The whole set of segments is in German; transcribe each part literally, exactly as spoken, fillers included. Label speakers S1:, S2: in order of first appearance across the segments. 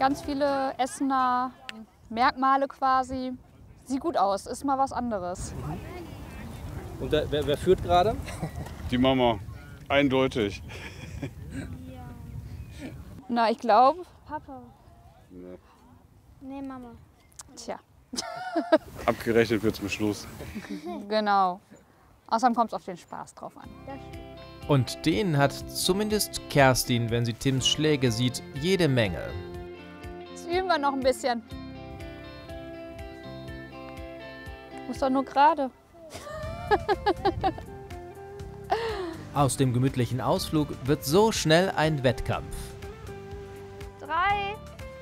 S1: Ganz viele Essener Merkmale quasi. Sieht gut aus, ist mal was anderes.
S2: Und wer, wer, wer führt gerade?
S3: Die Mama, eindeutig.
S1: Na, ich glaube,
S4: Papa.
S3: Nee.
S4: Nee, Mama.
S1: tja,
S3: Abgerechnet wird zum Schluss.
S1: genau. Außerdem kommt es auf den Spaß drauf an.
S5: Und den hat zumindest Kerstin, wenn sie Tims Schläge sieht, jede Menge.
S1: Jetzt üben wir noch ein bisschen. Muss doch nur gerade.
S5: Aus dem gemütlichen Ausflug wird so schnell ein Wettkampf.
S1: Drei.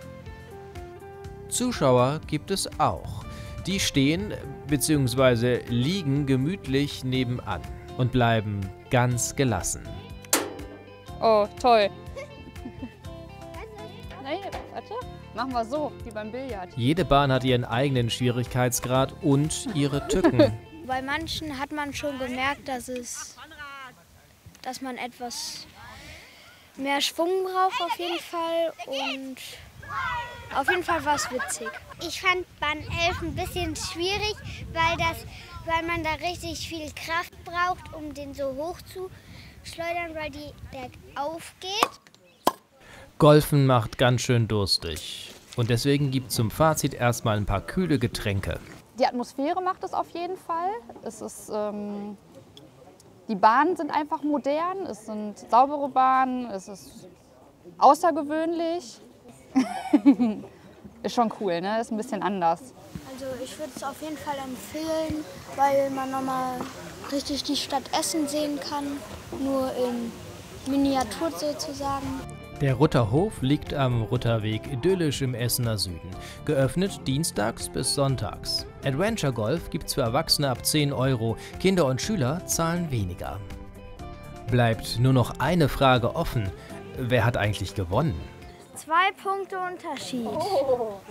S5: Zuschauer gibt es auch. Die stehen bzw. liegen gemütlich nebenan und bleiben ganz gelassen.
S1: Oh, toll. Nein, warte. Machen wir so, wie beim Billard.
S5: Jede Bahn hat ihren eigenen Schwierigkeitsgrad und ihre Tücken.
S4: Bei manchen hat man schon gemerkt, dass es, dass man etwas mehr Schwung braucht auf jeden Fall und auf jeden Fall war es witzig.
S6: Ich fand Bahn elf ein bisschen schwierig, weil, das, weil man da richtig viel Kraft braucht, um den so hoch zu schleudern, weil die bergauf geht.
S5: Golfen macht ganz schön durstig. Und deswegen gibt es zum Fazit erstmal ein paar kühle Getränke.
S1: Die Atmosphäre macht es auf jeden Fall. Es ist, ähm, die Bahnen sind einfach modern, es sind saubere Bahnen, es ist außergewöhnlich. Ist schon cool, ne? Ist ein bisschen anders.
S4: Also ich würde es auf jeden Fall empfehlen, weil man nochmal richtig die Stadt Essen sehen kann, nur in Miniatur sozusagen.
S5: Der Rutterhof liegt am Rutterweg idyllisch im Essener Süden. Geöffnet dienstags bis sonntags. Adventure Golf gibt's für Erwachsene ab zehn Euro. Kinder und Schüler zahlen weniger. Bleibt nur noch eine Frage offen. Wer hat eigentlich gewonnen?
S4: Zwei Punkte Unterschied.
S1: Oh.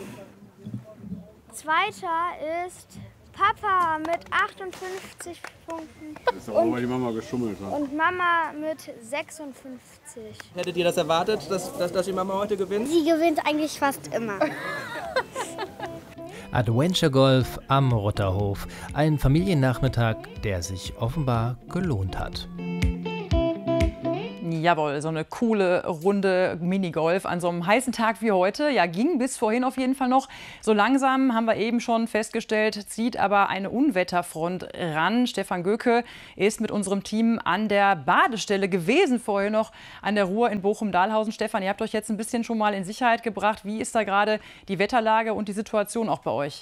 S4: Zweiter ist Papa mit achtundfünfzig Punkten
S3: Das ist auch, weil die Mama geschummelt hat.
S4: und Mama mit sechsundfünfzig.
S2: Hättet ihr das erwartet, dass, dass, dass die Mama heute gewinnt?
S6: Sie gewinnt eigentlich fast immer.
S5: Adventure Golf am Rutterhof. Ein Familiennachmittag, der sich offenbar gelohnt hat.
S7: Jawohl, so eine coole Runde Minigolf an so einem heißen Tag wie heute. Ja, ging bis vorhin auf jeden Fall noch. So langsam haben wir eben schon festgestellt, zieht aber eine Unwetterfront ran. Stefan Göke ist mit unserem Team an der Badestelle gewesen, vorher noch an der Ruhr in Bochum-Dahlhausen. Stefan, ihr habt euch jetzt ein bisschen schon mal in Sicherheit gebracht. Wie ist da gerade die Wetterlage und die Situation auch bei euch?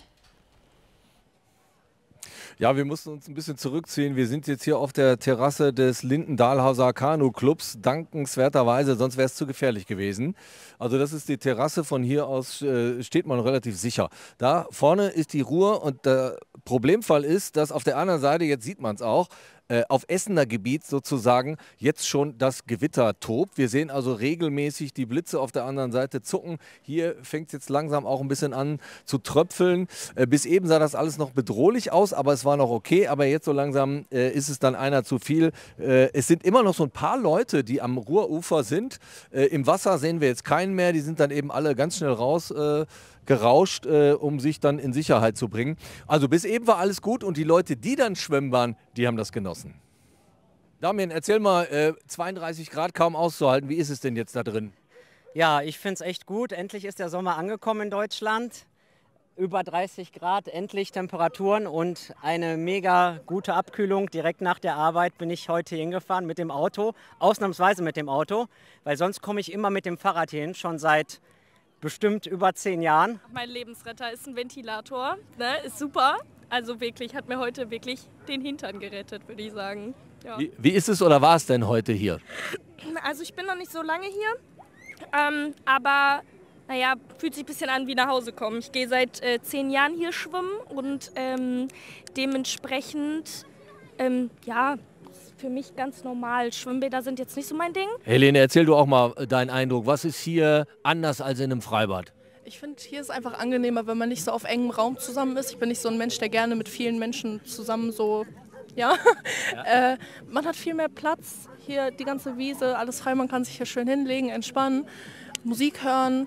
S8: Ja, wir mussten uns ein bisschen zurückziehen. Wir sind jetzt hier auf der Terrasse des Linden-Dahlhauser Kanu-Clubs, dankenswerterweise, sonst wäre es zu gefährlich gewesen. Also das ist die Terrasse, von hier aus äh, steht man relativ sicher. Da vorne ist die Ruhr und der Problemfall ist, dass auf der anderen Seite, jetzt sieht man es auch, äh, auf Essener Gebiet sozusagen jetzt schon das Gewitter tobt. Wir sehen also regelmäßig die Blitze auf der anderen Seite zucken. Hier fängt es jetzt langsam auch ein bisschen an zu tröpfeln. Äh, bis eben sah das alles noch bedrohlich aus, aber es war noch okay. Aber jetzt so langsam äh, ist es dann einer zu viel. Äh, es sind immer noch so ein paar Leute, die am Ruhrufer sind. Äh, Im Wasser sehen wir jetzt keinen mehr. Die sind dann eben alle ganz schnell raus. Äh, gerauscht, äh, um sich dann in Sicherheit zu bringen. Also bis eben war alles gut und die Leute, die dann schwimmen waren, die haben das genossen. Damian, erzähl mal, äh, zweiunddreißig Grad kaum auszuhalten. Wie ist es denn jetzt da drin?
S9: Ja, ich finde es echt gut. Endlich ist der Sommer angekommen in Deutschland. Über dreißig Grad, endlich Temperaturen und eine mega gute Abkühlung. Direkt nach der Arbeit bin ich heute hingefahren mit dem Auto, ausnahmsweise mit dem Auto, weil sonst komme ich immer mit dem Fahrrad hin, schon seit bestimmt über zehn Jahren.
S10: Mein Lebensretter ist ein Ventilator, ne? Ist super. Also wirklich, hat mir heute wirklich den Hintern gerettet, würde ich sagen. Ja.
S8: Wie, wie ist es oder war es denn heute hier?
S10: Also ich bin noch nicht so lange hier, ähm, aber naja, fühlt sich ein bisschen an wie nach Hause kommen. Ich gehe seit äh, zehn Jahren hier schwimmen und ähm, dementsprechend, ähm, ja, für mich ganz normal. Schwimmbäder sind jetzt nicht so mein Ding.
S8: Helene, erzähl du auch mal deinen Eindruck. Was ist hier anders als in einem Freibad?
S11: Ich finde, hier ist einfach angenehmer, wenn man nicht so auf engem Raum zusammen ist. Ich bin nicht so ein Mensch, der gerne mit vielen Menschen zusammen so, ja. ja. äh, man hat viel mehr Platz. Hier die ganze Wiese, alles frei. Man kann sich hier schön hinlegen, entspannen, Musik hören.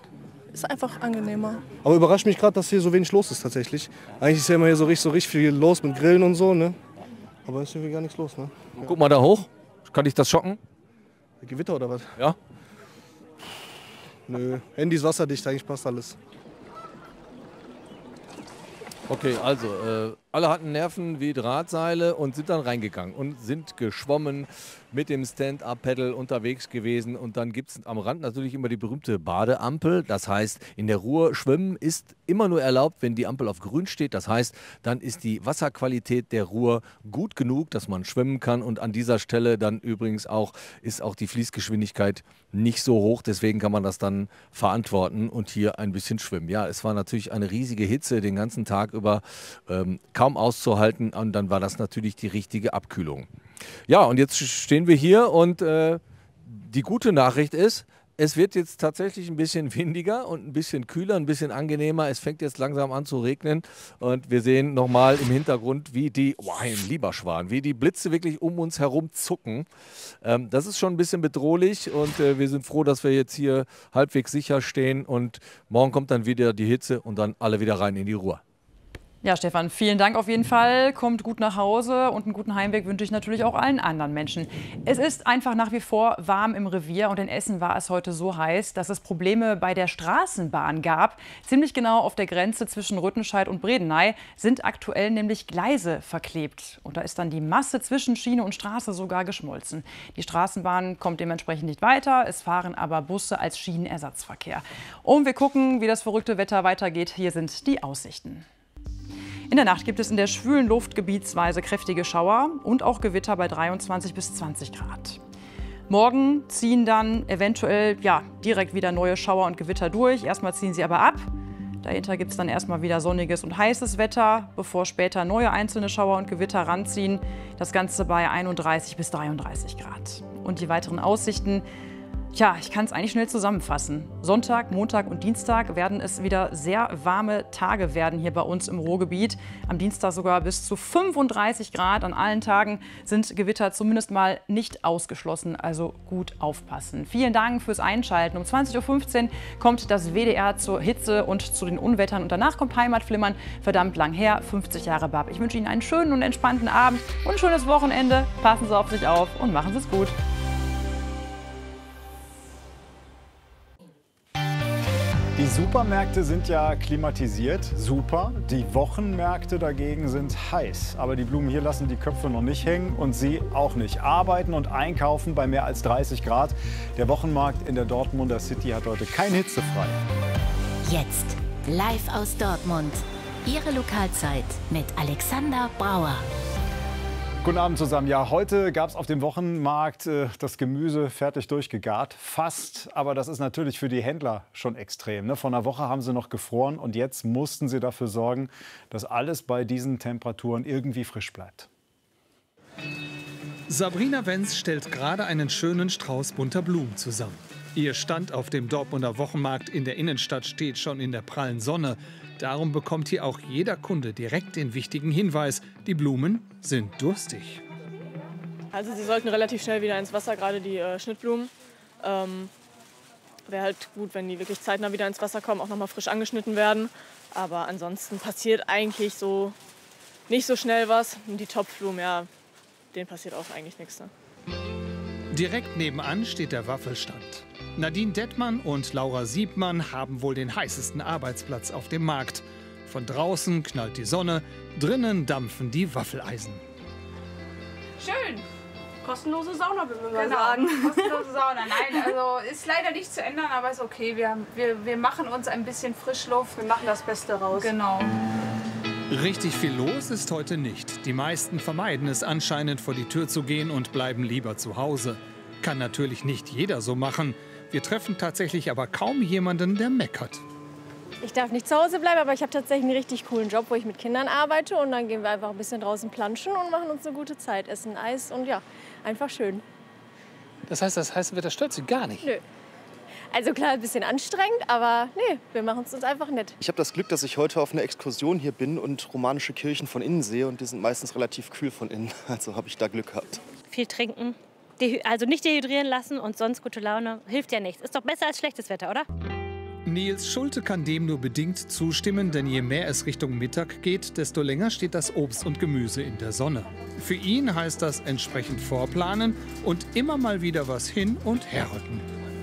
S11: ist einfach angenehmer.
S12: Aber überrascht mich gerade, dass hier so wenig los ist tatsächlich. Eigentlich ist ja immer hier so richtig, so richtig viel los mit Grillen und so, ne? Aber ist irgendwie gar nichts los, ne? Ja.
S8: Guck mal da hoch. Kann ich das schocken?
S12: Gewitter oder was?
S8: Ja.
S12: Nö, Handys wasserdicht, eigentlich passt alles.
S8: Okay, also äh, alle hatten Nerven wie Drahtseile und sind dann reingegangen und sind geschwommen, mit dem Stand-Up-Paddle unterwegs gewesen. Und dann gibt es am Rand natürlich immer die berühmte Badeampel. Das heißt, in der Ruhr schwimmen ist immer nur erlaubt, wenn die Ampel auf grün steht. Das heißt, dann ist die Wasserqualität der Ruhr gut genug, dass man schwimmen kann. Und an dieser Stelle dann übrigens auch ist auch die Fließgeschwindigkeit nicht so hoch. Deswegen kann man das dann verantworten und hier ein bisschen schwimmen. Ja, es war natürlich eine riesige Hitze den ganzen Tag über, ähm, kaum auszuhalten. Und dann war das natürlich die richtige Abkühlung. Ja, und jetzt stehen wir hier und äh, die gute Nachricht ist, es wird jetzt tatsächlich ein bisschen windiger und ein bisschen kühler, ein bisschen angenehmer. Es fängt jetzt langsam an zu regnen und wir sehen nochmal im Hintergrund, wie die, oh, ein lieber Schwan, wie die Blitze wirklich um uns herum zucken. Ähm, das ist schon ein bisschen bedrohlich und äh, wir sind froh, dass wir jetzt hier halbwegs sicher stehen und morgen kommt dann wieder die Hitze und dann alle wieder rein in die Ruhr.
S7: Ja, Stefan, vielen Dank auf jeden Fall. Kommt gut nach Hause und einen guten Heimweg wünsche ich natürlich auch allen anderen Menschen. Es ist einfach nach wie vor warm im Revier und in Essen war es heute so heiß, dass es Probleme bei der Straßenbahn gab. Ziemlich genau auf der Grenze zwischen Rüttenscheid und Bredeney sind aktuell nämlich Gleise verklebt. Und da ist dann die Masse zwischen Schiene und Straße sogar geschmolzen. Die Straßenbahn kommt dementsprechend nicht weiter. Es fahren aber Busse als Schienenersatzverkehr. Und wir gucken, wie das verrückte Wetter weitergeht. Hier sind die Aussichten. In der Nacht gibt es in der schwülen Luft gebietsweise kräftige Schauer und auch Gewitter bei dreiundzwanzig bis zwanzig Grad. Morgen ziehen dann eventuell ja, direkt wieder neue Schauer und Gewitter durch. Erstmal ziehen sie aber ab. Dahinter gibt es dann erstmal wieder sonniges und heißes Wetter, bevor später neue einzelne Schauer und Gewitter ranziehen. Das Ganze bei einunddreißig bis dreiunddreißig Grad. Und die weiteren Aussichten. Tja, ich kann es eigentlich schnell zusammenfassen. Sonntag, Montag und Dienstag werden es wieder sehr warme Tage werden hier bei uns im Ruhrgebiet. Am Dienstag sogar bis zu fünfunddreißig Grad. An allen Tagen sind Gewitter zumindest mal nicht ausgeschlossen, also gut aufpassen. Vielen Dank fürs Einschalten. Um zwanzig Uhr fünfzehn kommt das W D R zur Hitze und zu den Unwettern. Und danach kommt Heimatflimmern, verdammt lang her, fünfzig Jahre Bab. Ich wünsche Ihnen einen schönen und entspannten Abend und ein schönes Wochenende. Passen Sie auf sich auf und machen Sie es gut.
S13: Die Supermärkte sind ja klimatisiert, super. Die Wochenmärkte dagegen sind heiß. Aber die Blumen hier lassen die Köpfe noch nicht hängen und Sie auch nicht. Arbeiten und einkaufen bei mehr als dreißig Grad. Der Wochenmarkt in der Dortmunder City hat heute kein hitzefrei.
S14: Jetzt live aus Dortmund. Ihre Lokalzeit mit Alexander Brauer.
S13: Guten Abend zusammen. Ja, heute gab es auf dem Wochenmarkt äh, das Gemüse fertig durchgegart. Fast, aber das ist natürlich für die Händler schon extrem. Ne? Vor einer Woche haben sie noch gefroren und jetzt mussten sie dafür sorgen, dass alles bei diesen Temperaturen irgendwie frisch bleibt.
S15: Sabrina Wenz stellt gerade einen schönen Strauß bunter Blumen zusammen. Ihr Stand auf dem Dortmunder Wochenmarkt in der Innenstadt steht schon in der prallen Sonne. Darum bekommt hier auch jeder Kunde direkt den wichtigen Hinweis, die Blumen sind durstig.
S16: Also sie sollten relativ schnell wieder ins Wasser, gerade die äh, Schnittblumen. Ähm, wäre halt gut, wenn die wirklich zeitnah wieder ins Wasser kommen, auch noch mal frisch angeschnitten werden. Aber ansonsten passiert eigentlich so nicht so schnell was. Und die Topfblumen, ja, denen passiert auch eigentlich nichts. Ne?
S15: Direkt nebenan steht der Waffelstand. Nadine Dettmann und Laura Siebmann haben wohl den heißesten Arbeitsplatz auf dem Markt. Von draußen knallt die Sonne, drinnen dampfen die Waffeleisen.
S17: Schön.
S16: Kostenlose Sauna, würden wir mal
S17: Genau,
S16: sagen.
S17: kostenlose Sauna. Nein, also ist leider nicht zu ändern, aber ist okay. Wir, wir, wir machen uns ein bisschen Frischluft.
S16: Wir machen das Beste raus.
S17: Genau.
S15: Richtig viel los ist heute nicht. Die meisten vermeiden es anscheinend, vor die Tür zu gehen und bleiben lieber zu Hause. Kann natürlich nicht jeder so machen. Wir treffen tatsächlich aber kaum jemanden, der meckert.
S18: Ich darf nicht zu Hause bleiben, aber ich habe tatsächlich einen richtig coolen Job, wo ich mit Kindern arbeite. Und dann gehen wir einfach ein bisschen draußen planschen und machen uns eine gute Zeit. Essen Eis und ja, einfach schön.
S19: Das heißt, das heiße Wetter stört Sie gar nicht?
S18: Nö. Also klar, ein bisschen anstrengend, aber nee, wir machen es uns einfach nett.
S20: Ich habe das Glück, dass ich heute auf einer Exkursion hier bin und romanische Kirchen von innen sehe. Und die sind meistens relativ kühl von innen. Also habe ich da Glück gehabt.
S21: Viel trinken. Also nicht dehydrieren lassen und sonst gute Laune. Hilft ja nichts. Ist doch besser als schlechtes Wetter, oder?
S15: Nils Schulte kann dem nur bedingt zustimmen, denn je mehr es Richtung Mittag geht, desto länger steht das Obst und Gemüse in der Sonne. Für ihn heißt das entsprechend vorplanen und immer mal wieder was hin- und herrücken.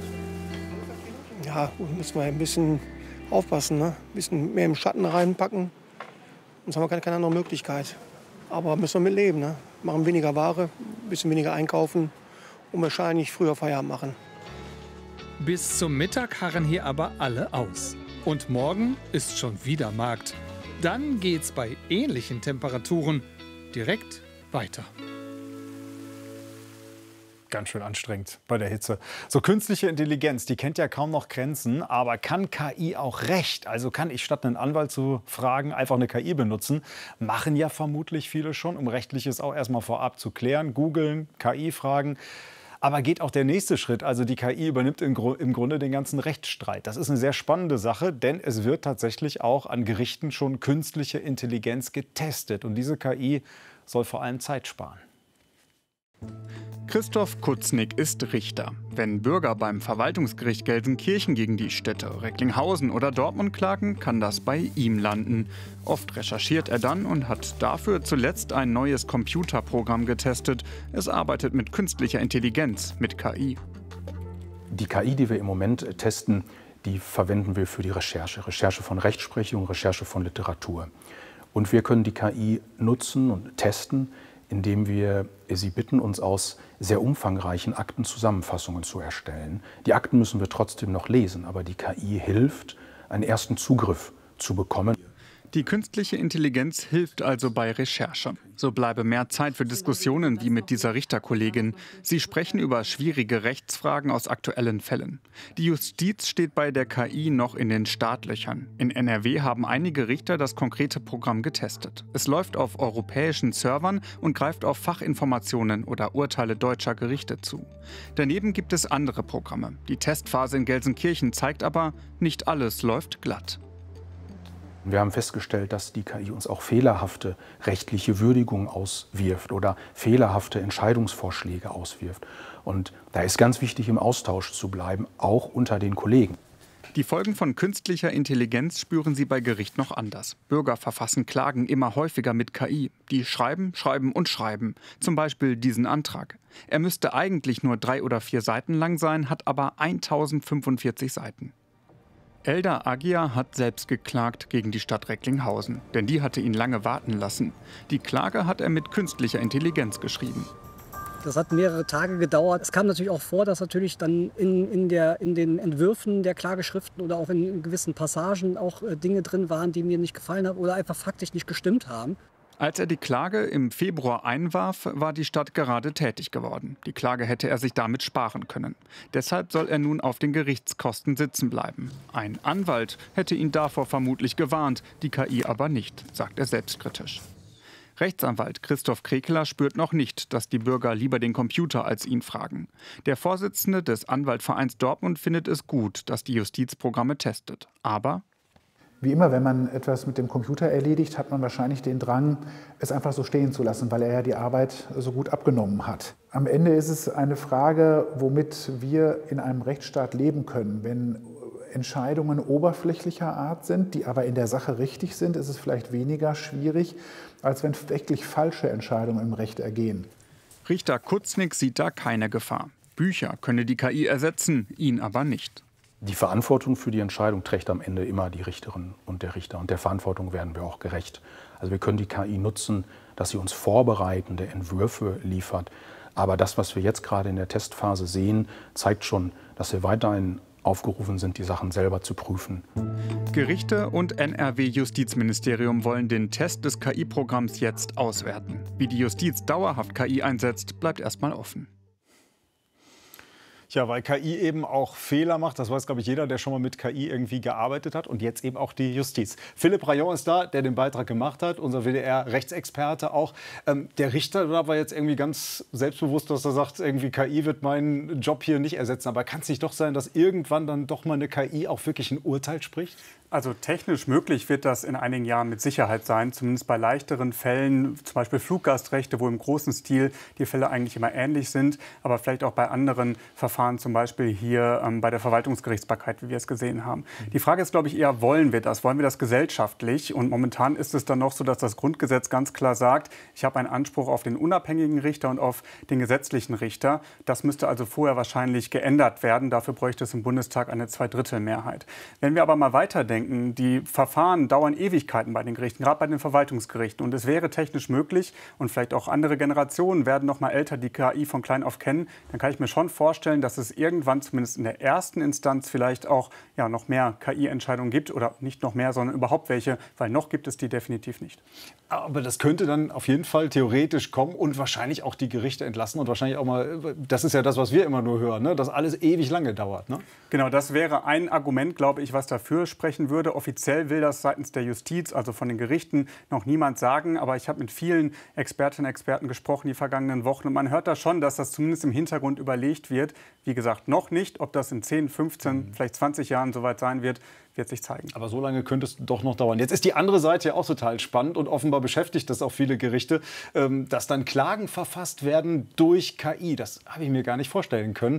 S21: Ja, müssen wir ein bisschen aufpassen, ne? Ein bisschen mehr im Schatten reinpacken. Sonst haben wir keine, keine andere Möglichkeit. Aber müssen wir mit leben, ne? Machen weniger Ware, ein bisschen weniger einkaufen und wahrscheinlich früher Feierabend machen.
S15: Bis zum Mittag harren hier aber alle aus. Und morgen ist schon wieder Markt. Dann geht's bei ähnlichen Temperaturen direkt weiter.
S13: Ganz schön anstrengend bei der Hitze. So künstliche Intelligenz, die kennt ja kaum noch Grenzen, aber kann K I auch Recht? Also kann ich statt einen Anwalt zu fragen, einfach eine K I benutzen? Machen ja vermutlich viele schon, um Rechtliches auch erstmal vorab zu klären. Googeln, K I fragen. Aber geht auch der nächste Schritt, also die K I übernimmt im Grunde den ganzen Rechtsstreit. Das ist eine sehr spannende Sache, denn es wird tatsächlich auch an Gerichten schon künstliche Intelligenz getestet. Und diese K I soll vor allem Zeit sparen.
S22: Christoph Kutznick ist Richter. Wenn Bürger beim Verwaltungsgericht Gelsenkirchen gegen die Städte Recklinghausen oder Dortmund klagen, kann das bei ihm landen. Oft recherchiert er dann und hat dafür zuletzt ein neues Computerprogramm getestet. Es arbeitet mit künstlicher Intelligenz, mit K I.
S23: Die K I, die wir im Moment testen, die verwenden wir für die Recherche. Recherche von Rechtsprechung, Recherche von Literatur. Und wir können die K I nutzen und testen, indem wir sie bitten, uns aus sehr umfangreichen Aktenzusammenfassungen zu erstellen. Die Akten müssen wir trotzdem noch lesen, aber die K I hilft, einen ersten Zugriff zu bekommen.
S22: Die künstliche Intelligenz hilft also bei Recherche. So bleibe mehr Zeit für Diskussionen wie mit dieser Richterkollegin. Sie sprechen über schwierige Rechtsfragen aus aktuellen Fällen. Die Justiz steht bei der K I noch in den Startlöchern. In N R W haben einige Richter das konkrete Programm getestet. Es läuft auf europäischen Servern und greift auf Fachinformationen oder Urteile deutscher Gerichte zu. Daneben gibt es andere Programme. Die Testphase in Gelsenkirchen zeigt aber, nicht alles läuft glatt.
S23: Wir haben festgestellt, dass die K I uns auch fehlerhafte rechtliche Würdigungen auswirft oder fehlerhafte Entscheidungsvorschläge auswirft. Und da ist ganz wichtig, im Austausch zu bleiben, auch unter den Kollegen.
S22: Die Folgen von künstlicher Intelligenz spüren sie bei Gericht noch anders. Bürger verfassen Klagen immer häufiger mit K I. Die schreiben, schreiben und schreiben. Zum Beispiel diesen Antrag. Er müsste eigentlich nur drei oder vier Seiten lang sein, hat aber tausendfünfundvierzig Seiten. Elda Agia hat selbst geklagt gegen die Stadt Recklinghausen, denn die hatte ihn lange warten lassen. Die Klage hat er mit künstlicher Intelligenz geschrieben.
S24: Das hat mehrere Tage gedauert. Es kam natürlich auch vor, dass natürlich dann in, in, der, in den Entwürfen der Klageschriften oder auch in gewissen Passagen auch äh, Dinge drin waren, die mir nicht gefallen haben oder einfach faktisch nicht gestimmt haben.
S22: Als er die Klage im Februar einwarf, war die Stadt gerade tätig geworden. Die Klage hätte er sich damit sparen können. Deshalb soll er nun auf den Gerichtskosten sitzen bleiben. Ein Anwalt hätte ihn davor vermutlich gewarnt, die K I aber nicht, sagt er selbstkritisch. Rechtsanwalt Christoph Krekeler spürt noch nicht, dass die Bürger lieber den Computer als ihn fragen. Der Vorsitzende des Anwaltvereins Dortmund findet es gut, dass die Justiz Programme testet. Aber
S25: wie immer, wenn man etwas mit dem Computer erledigt, hat man wahrscheinlich den Drang, es einfach so stehen zu lassen, weil er ja die Arbeit so gut abgenommen hat. Am Ende ist es eine Frage, womit wir in einem Rechtsstaat leben können. Wenn Entscheidungen oberflächlicher Art sind, die aber in der Sache richtig sind, ist es vielleicht weniger schwierig, als wenn wirklich falsche Entscheidungen im Recht ergehen.
S22: Richter Kutznick sieht da keine Gefahr. Bücher könne die K I ersetzen, ihn aber nicht.
S23: Die Verantwortung für die Entscheidung trägt am Ende immer die Richterin und der Richter. Und der Verantwortung werden wir auch gerecht. Also wir können die K I nutzen, dass sie uns vorbereitende Entwürfe liefert. Aber das, was wir jetzt gerade in der Testphase sehen, zeigt schon, dass wir weiterhin aufgerufen sind, die Sachen selber zu prüfen.
S22: Gerichte und N R W-Justizministerium wollen den Test des K I-Programms jetzt auswerten. Wie die Justiz dauerhaft K I einsetzt, bleibt erstmal offen.
S13: Ja, weil K I eben auch Fehler macht. Das weiß, glaube ich, jeder, der schon mal mit K I irgendwie gearbeitet hat. Und jetzt eben auch die Justiz. Philipp Rayon ist da, der den Beitrag gemacht hat, unser W D R-Rechtsexperte auch. Ähm, der Richter war jetzt irgendwie ganz selbstbewusst, dass er sagt, irgendwie K I wird meinen Job hier nicht ersetzen. Aber kann es nicht doch sein, dass irgendwann dann doch mal eine K I auch wirklich ein Urteil spricht?
S26: Also technisch möglich wird das in einigen Jahren mit Sicherheit sein, zumindest bei leichteren Fällen, zum Beispiel Fluggastrechte, wo im großen Stil die Fälle eigentlich immer ähnlich sind, aber vielleicht auch bei anderen Verfahren Verfahren, zum Beispiel hier ähm, bei der Verwaltungsgerichtsbarkeit, wie wir es gesehen haben. Die Frage ist, glaube ich, eher, wollen wir das? Wollen wir das gesellschaftlich? Und momentan ist es dann noch so, dass das Grundgesetz ganz klar sagt, ich habe einen Anspruch auf den unabhängigen Richter und auf den gesetzlichen Richter. Das müsste also vorher wahrscheinlich geändert werden. Dafür bräuchte es im Bundestag eine Zweidrittelmehrheit. Wenn wir aber mal weiterdenken, die Verfahren dauern Ewigkeiten bei den Gerichten, gerade bei den Verwaltungsgerichten. Und es wäre technisch möglich, und vielleicht auch andere Generationen werden noch mal älter die K I von klein auf kennen, dann kann ich mir schon vorstellen, dass es irgendwann zumindest in der ersten Instanz vielleicht auch ja, noch mehr K I-Entscheidungen gibt. Oder nicht noch mehr, sondern überhaupt welche, weil noch gibt es die definitiv nicht.
S13: Aber das könnte dann auf jeden Fall theoretisch kommen und wahrscheinlich auch die Gerichte entlassen und wahrscheinlich auch mal, das ist ja das, was wir immer nur hören, ne? Dass alles ewig lange dauert. Ne?
S26: Genau, das wäre ein Argument, glaube ich, was dafür sprechen würde. Offiziell will das seitens der Justiz, also von den Gerichten, noch niemand sagen. Aber ich habe mit vielen Expertinnen und Experten gesprochen die vergangenen Wochen und man hört da schon, dass das zumindest im Hintergrund überlegt wird. Wie gesagt, noch nicht. Ob das in zehn, fünfzehn, mhm. vielleicht zwanzig Jahren soweit sein wird, wird sich zeigen.
S13: Aber so lange könnte es doch noch dauern. Jetzt ist die andere Seite ja auch total spannend und offenbar beschäftigt das auch viele Gerichte, dass dann Klagen verfasst werden durch K I. Das habe ich mir gar nicht vorstellen können.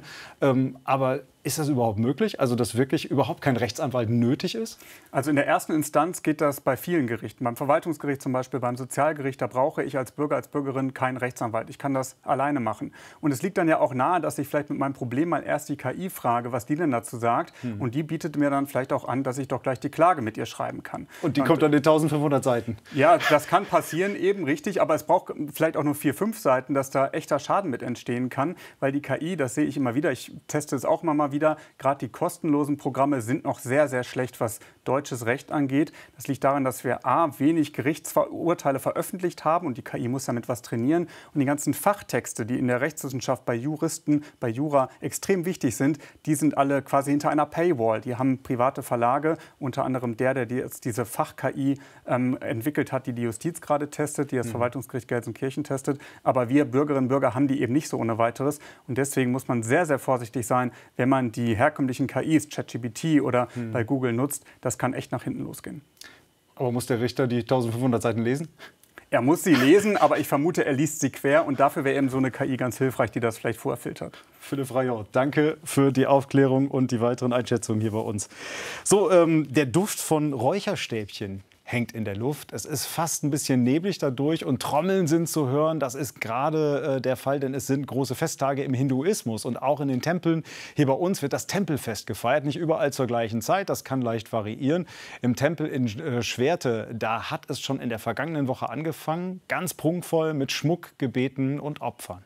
S13: Aber ist das überhaupt möglich? Also, dass wirklich überhaupt kein Rechtsanwalt nötig ist?
S26: Also in der ersten Instanz geht das bei vielen Gerichten. Beim Verwaltungsgericht zum Beispiel, beim Sozialgericht, da brauche ich als Bürger, als Bürgerin keinen Rechtsanwalt. Ich kann das alleine machen. Und es liegt dann ja auch nahe, dass ich vielleicht mit meinem Problem mal erst die K I frage, was die denn dazu sagt. Hm. Und die bietet mir dann vielleicht auch an, dass ich doch gleich die Klage mit ihr schreiben kann.
S13: Und die Und, kommt dann in eintausendfünfhundert Seiten?
S26: Ja, das kann passieren, eben richtig. Aber es braucht vielleicht auch nur vier, fünf Seiten, dass da echter Schaden mit entstehen kann. Weil die K I, das sehe ich immer wieder, ich teste es auch immer mal wieder, gerade die kostenlosen Programme sind noch sehr, sehr schlecht, was deutsches Recht angeht. Das liegt daran, dass wir a. wenig Gerichtsurteile veröffentlicht haben und die K I muss damit was trainieren. Und die ganzen Fachtexte, die in der Rechtswissenschaft bei Juristen, bei Jura extrem wichtig sind, die sind alle quasi hinter einer Paywall. Die haben private Verlage, unter anderem der, der jetzt diese Fach-K I ähm, entwickelt hat, die die Justiz gerade testet, die das mhm. Verwaltungsgericht Gelsenkirchen testet. Aber wir Bürgerinnen und Bürger haben die eben nicht so ohne weiteres. Und deswegen muss man sehr, sehr vorsichtig sein, wenn man die herkömmlichen K Is, ChatGPT oder hm. bei Google nutzt, das kann echt nach hinten losgehen.
S13: Aber muss der Richter die eintausendfünfhundert Seiten lesen?
S26: Er muss sie lesen, aber ich vermute, er liest sie quer. Und dafür wäre eben so eine K I ganz hilfreich, die das vielleicht vorher filtert.
S13: Philipp Rajau, danke für die Aufklärung und die weiteren Einschätzungen hier bei uns. So, ähm, der Duft von Räucherstäbchen hängt in der Luft. Es ist fast ein bisschen neblig dadurch und Trommeln sind zu hören. Das ist gerade äh, der Fall, denn es sind große Festtage im Hinduismus und auch in den Tempeln. Hier bei uns wird das Tempelfest gefeiert, nicht überall zur gleichen Zeit. Das kann leicht variieren. Im Tempel in äh, Schwerte, da hat es schon in der vergangenen Woche angefangen. Ganz prunkvoll mit Schmuck, Gebeten und Opfern.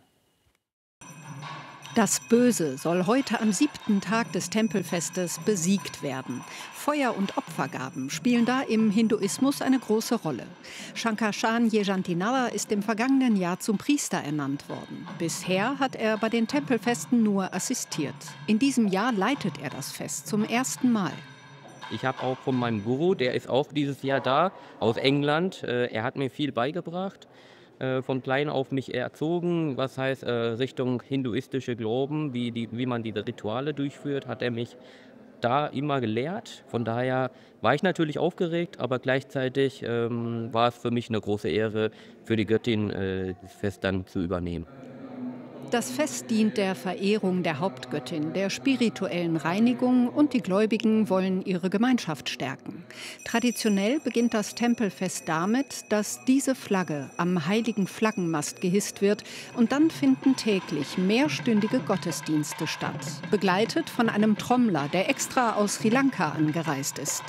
S1: Das Böse soll heute am siebten Tag des Tempelfestes besiegt werden. Feuer- und Opfergaben spielen da im Hinduismus eine große Rolle. Shankarshan Yejantinawa ist im vergangenen Jahr zum Priester ernannt worden. Bisher hat er bei den Tempelfesten nur assistiert. In diesem Jahr leitet er das Fest zum ersten Mal.
S2: Ich habe auch von meinem Guru, der ist auch dieses Jahr da, aus England. Er hat mir viel beigebracht. Von klein auf mich erzogen, was heißt äh, Richtung hinduistische Glauben, wie, die, wie man diese Rituale durchführt, hat er mich da immer gelehrt. Von daher war ich natürlich aufgeregt, aber gleichzeitig ähm, war es für mich eine große Ehre, für die Göttin äh, das Fest dann zu übernehmen.
S1: Das Fest dient der Verehrung der Hauptgöttin, der spirituellen Reinigung und die Gläubigen wollen ihre Gemeinschaft stärken. Traditionell beginnt das Tempelfest damit, dass diese Flagge am heiligen Flaggenmast gehisst wird und dann finden täglich mehrstündige Gottesdienste statt, begleitet von einem Trommler, der extra aus Sri Lanka angereist ist.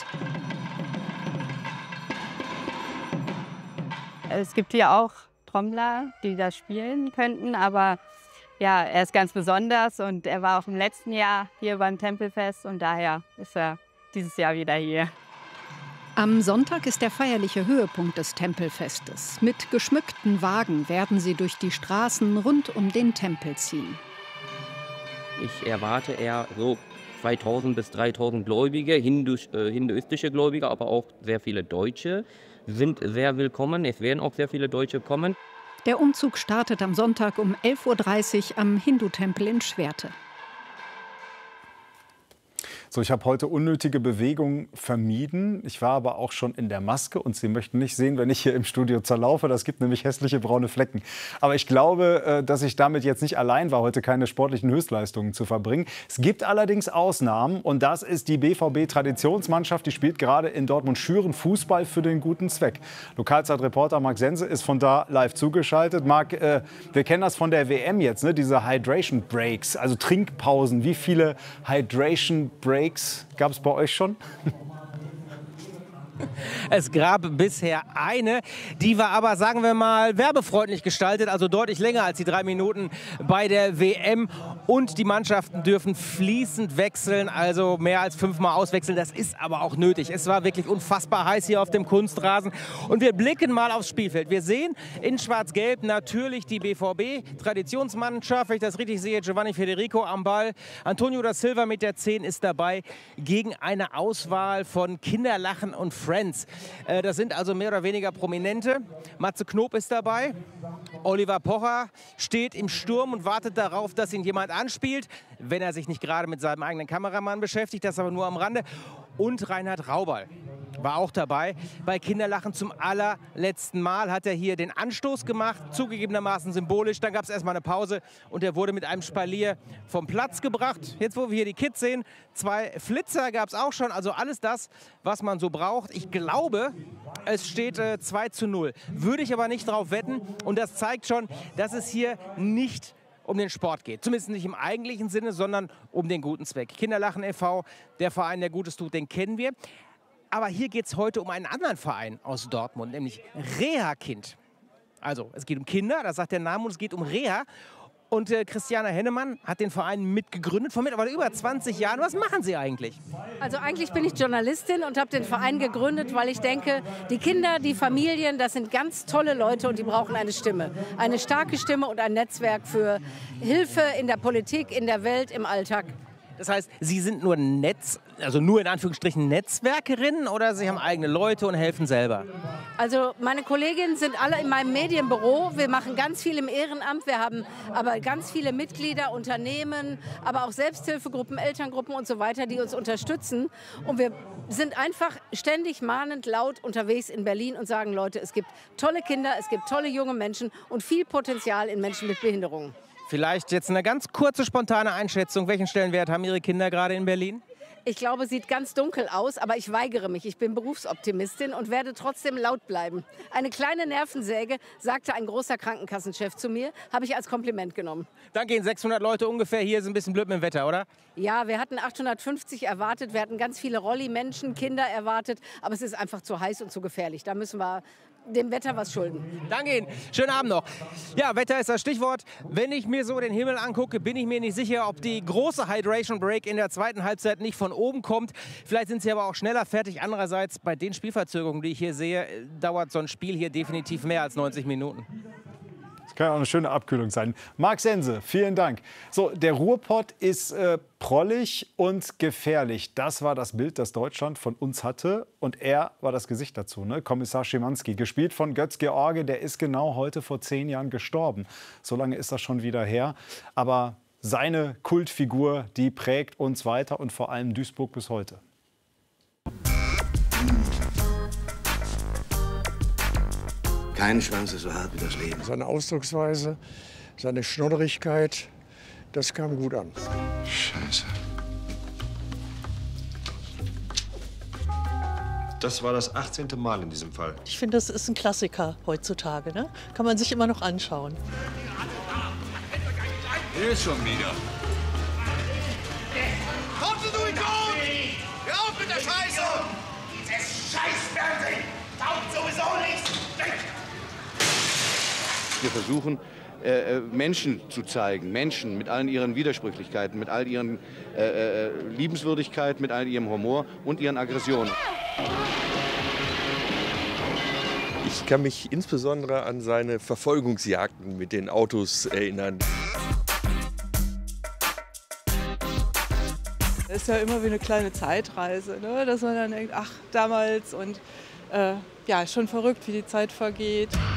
S3: Es gibt hier auch Trommler, die das spielen könnten, aber ja, er ist ganz besonders und er war auch im letzten Jahr hier beim Tempelfest und daher ist er dieses Jahr wieder hier.
S1: Am Sonntag ist der feierliche Höhepunkt des Tempelfestes. Mit geschmückten Wagen werden sie durch die Straßen rund um den Tempel ziehen.
S2: Ich erwarte eher so zweitausend bis dreitausend Gläubige, Hindu, äh, hinduistische Gläubige, aber auch sehr viele Deutsche sind sehr willkommen. Es werden auch sehr viele Deutsche kommen.
S1: Der Umzug startet am Sonntag um elf Uhr dreißig am Hindu-Tempel in Schwerte.
S13: So, ich habe heute unnötige Bewegungen vermieden. Ich war aber auch schon in der Maske und Sie möchten nicht sehen, wenn ich hier im Studio zerlaufe. Das gibt nämlich hässliche braune Flecken. Aber ich glaube, dass ich damit jetzt nicht allein war, heute keine sportlichen Höchstleistungen zu verbringen. Es gibt allerdings Ausnahmen und das ist die B V B-Traditionsmannschaft. Die spielt gerade in Dortmund-Schüren Fußball für den guten Zweck. Lokalzeitreporter Marc Sense ist von da live zugeschaltet. Marc, äh, wir kennen das von der W M jetzt, ne? Diese Hydration Breaks, also Trinkpausen. Wie viele Hydration Breaks gab es bei euch schon?
S4: Es gab bisher eine, die war aber, sagen wir mal, werbefreundlich gestaltet, also deutlich länger als die drei Minuten bei der W M. Und die Mannschaften dürfen fließend wechseln, also mehr als fünfmal auswechseln. Das ist aber auch nötig. Es war wirklich unfassbar heiß hier auf dem Kunstrasen. Und wir blicken mal aufs Spielfeld. Wir sehen in Schwarz-Gelb natürlich die B V B-Traditionsmannschaft. Wenn ich das richtig sehe, Giovanni Federico am Ball. Antonio da Silva mit der zehn ist dabei gegen eine Auswahl von Kinderlachen und Friends. Das sind also mehr oder weniger Prominente. Matze Knob ist dabei. Oliver Pocher steht im Sturm und wartet darauf, dass ihn jemand anspielt, wenn er sich nicht gerade mit seinem eigenen Kameramann beschäftigt, das aber nur am Rande. Und Reinhard Rauberl war auch dabei. Bei Kinderlachen zum allerletzten Mal hat er hier den Anstoß gemacht, zugegebenermaßen symbolisch. Dann gab es erstmal eine Pause und er wurde mit einem Spalier vom Platz gebracht. Jetzt, wo wir hier die Kids sehen, zwei Flitzer gab es auch schon. Also alles das, was man so braucht. Ich glaube, es steht äh, zwei zu null. Würde ich aber nicht drauf wetten. Und das zeigt schon, dass es hier nicht um den Sport geht. Zumindest nicht im eigentlichen Sinne, sondern um den guten Zweck. Kinderlachen e V, der Verein, der Gutes tut, den kennen wir. Aber hier geht es heute um einen anderen Verein aus Dortmund, nämlich Reha-Kind. Also es geht um Kinder, das sagt der Name, und es geht um Reha. Und äh, Christiane Hennemann hat den Verein mitgegründet, vor mittlerweile über zwanzig Jahren. Was machen Sie eigentlich?
S5: Also eigentlich bin ich Journalistin und habe den Verein gegründet, weil ich denke, die Kinder, die Familien, das sind ganz tolle Leute und die brauchen eine Stimme. Eine starke Stimme und ein Netzwerk für Hilfe in der Politik, in der Welt, im Alltag.
S4: Das heißt, Sie sind nur Netz, also nur in Anführungsstrichen Netzwerkerinnen oder Sie haben eigene Leute und helfen selber?
S5: Also meine Kolleginnen sind alle in meinem Medienbüro. Wir machen ganz viel im Ehrenamt. Wir haben aber ganz viele Mitglieder, Unternehmen, aber auch Selbsthilfegruppen, Elterngruppen und so weiter, die uns unterstützen. Und wir sind einfach ständig mahnend laut unterwegs in Berlin und sagen, Leute, es gibt tolle Kinder, es gibt tolle junge Menschen und viel Potenzial in Menschen mit Behinderungen.
S4: Vielleicht jetzt eine ganz kurze, spontane Einschätzung. Welchen Stellenwert haben Ihre Kinder gerade in Berlin?
S5: Ich glaube, sieht ganz dunkel aus, aber ich weigere mich. Ich bin Berufsoptimistin und werde trotzdem laut bleiben. Eine kleine Nervensäge, sagte ein großer Krankenkassenchef zu mir, habe ich als Kompliment genommen.
S4: Danke Ihnen, sechshundert Leute ungefähr. Hier ist ein bisschen blöd mit dem Wetter, oder?
S5: Ja, wir hatten achthundertfünfzig erwartet. Wir hatten ganz viele Rolli-Menschen, Kinder erwartet. Aber es ist einfach zu heiß und zu gefährlich. Da müssen wir dem Wetter was schulden.
S4: Danke Ihnen. Schönen Abend noch. Ja, Wetter ist das Stichwort. Wenn ich mir so den Himmel angucke, bin ich mir nicht sicher, ob die große Hydration Break in der zweiten Halbzeit nicht von oben kommt. Vielleicht sind sie aber auch schneller fertig. Andererseits, bei den Spielverzögerungen, die ich hier sehe, dauert so ein Spiel hier definitiv mehr als neunzig Minuten.
S13: Das kann ja auch eine schöne Abkühlung sein. Marc Sense, vielen Dank. So, der Ruhrpott ist äh, prollig und gefährlich. Das war das Bild, das Deutschland von uns hatte. Und er war das Gesicht dazu, ne? Kommissar Schimanski, gespielt von Götz George. Der ist genau heute vor zehn Jahren gestorben. So lange ist das schon wieder her. Aber seine Kultfigur, die prägt uns weiter und vor allem Duisburg bis heute.
S6: Kein Schwanz ist so hart wie das Leben.
S21: Seine Ausdrucksweise, seine Schnodderigkeit, das kam gut an.
S6: Scheiße. Das war das achtzehnte Mal in diesem Fall.
S9: Ich finde, das ist ein Klassiker heutzutage. Ne? Kann man sich immer noch anschauen.
S6: Hier ist schon wieder.
S10: Kommt du Idiot! Hör auf mit der Scheiße! Dieses Scheißfernsehen taugt sowieso nichts!
S6: Wir versuchen, äh, Menschen zu zeigen, Menschen mit allen ihren Widersprüchlichkeiten, mit all ihren äh, Liebenswürdigkeit, mit all ihrem Humor und ihren Aggressionen.
S11: Ich kann mich insbesondere an seine Verfolgungsjagden mit den Autos erinnern.
S27: Das ist ja immer wie eine kleine Zeitreise, ne? Dass man dann denkt, ach, damals und äh, ja, schon verrückt, wie die Zeit vergeht.